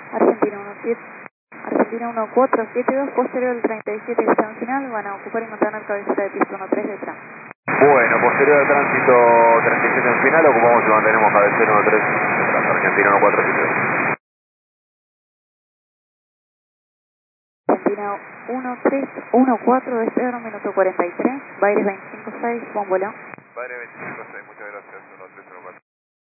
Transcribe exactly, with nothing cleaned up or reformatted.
Argentina uno siete, Argentina uno cuatro siete dos, posterior del treinta y siete, estación final, van a ocupar y mantener cabecera de pista uno tres detrás. Bueno, posterior al tránsito treinta y siete en final, ocupamos y mantenemos cabecera uno tres detrás, Argentina uno cuatro siete dos. Argentina uno tres uno cuatro, despega minuto cuarenta y tres, Baires veinticinco seis, Bómbolo. Baires veinticinco seis, muchas gracias, uno tres uno cuatro.